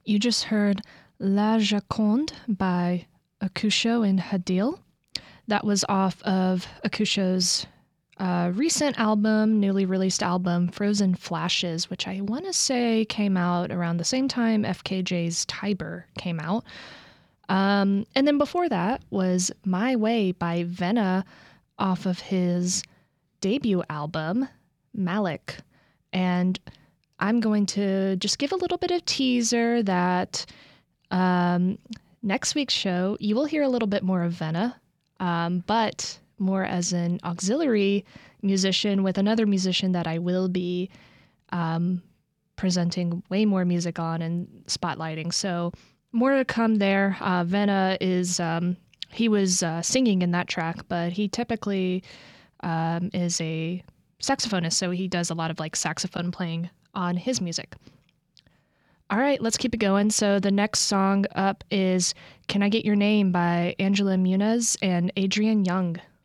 You just heard La Joconde by Akusho and Hadil. That was off of Akusho's recent album, newly released album, Frozen Flashes, which I want to say came out around the same time FKJ's Tiber came out. And then before that was My Way by Venna off of his debut album, Malik. And I'm going to just give a little bit of teaser that next week's show, you will hear a little bit more of Venna, but more as an auxiliary musician with another musician that I will be presenting way more music on and spotlighting. So more to come there. Venna is, he was singing in that track, but he typically is a saxophonist, so he does a lot of like saxophone playing on his music. All right, let's keep it going. So the next song up is Can I Get Your Name by Angela Muniz and Adrian Young.